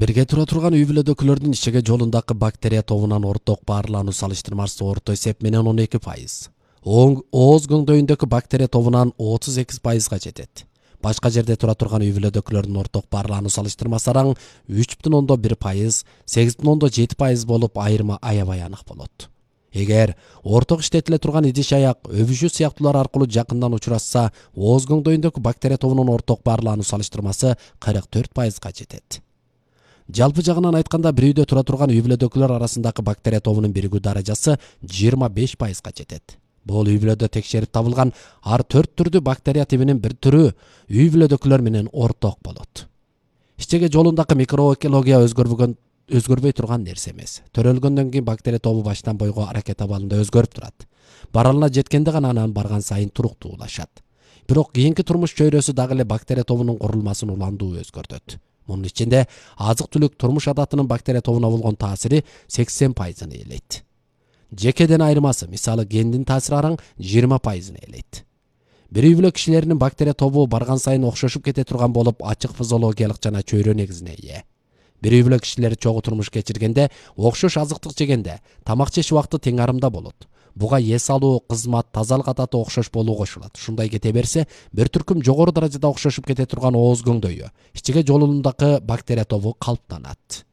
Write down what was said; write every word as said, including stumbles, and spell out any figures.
Бирге тура турган үй бүлөдөгүлөрдүн ичеге жолундагы бактерия тобунан орток баарлануу салыштырмасы орто эсеп менен он эки пайыз. Ооз көңдөйүндөгү бактерия тобунан отуз эки пайызга жетет. Башка жерде тура турган үй бүлөдөгүлөрдүн орток баарлануу салыштырмасы араң үч бүтүн ондон бир пайыз, сегиз бүтүн ондон жети пайыз болуп айырма аябай анык болот. Эгер орток иштетиле турган идиш аяк, өбүшүү сыяктуулар аркылуу жакындан учурашса, ооз көңдөйүндөгү бактерия тобунун орток баарлануу салыштырмасы кырк төрт пайызга жетет. Жалпы жагынан айтканда, бир үйдө тура турган үй бүлөдөгүлөр арасындагы бактерия тобунун биригүү даражасы жыйырма беш пайызга жетет. Бул үй бүлөдө текшерип табылган ар төрт түрдүү бактерия тибинин бир түрү үй бүлөдөгүлөр менен орток болот. Ичеге жолундагы микроэкология өзгөрбөгөн өзгөрбөй турган нерсе эмес. Төрөлгөндөн кийин бактерия тобу баштан бойго аракет абалында өзгөрүп турат. Баралына жеткенде гана анан барган сайын туруктуулашат. Бирок кийинки турмуш чөйрөсү дагы эле бактерия тобунун курулмасын уландуу өзгөртөт. Мунун ичинде азык-түлүк турмуш адатынын бактерия тобуна болгон таасири сексен пайызын ээлейт. Жекеден айырмасы, мисалы гендин таасири араң жыйырма пайызын ээлейт. Бир үй бүлө кишилеринин бактерия тобу барган сайын окшошуп кете турган болуп, ачык физиологиялык жана чөйрө негизине ээ. Бир үй бүлө кишилери чогуу турмуш кечиргенде, окшош азыктык жегенде, тамак жеш убакыты тең арымда болот. Буга эс алуу, кызмат, тазалык адаты окшош болуу кошулат. Ушундай кете берсе, бир түркүм жогору даражада окшошуп кете турган ооз көңдөйү, ичеге жолундагы бактерия тобу калыптанат.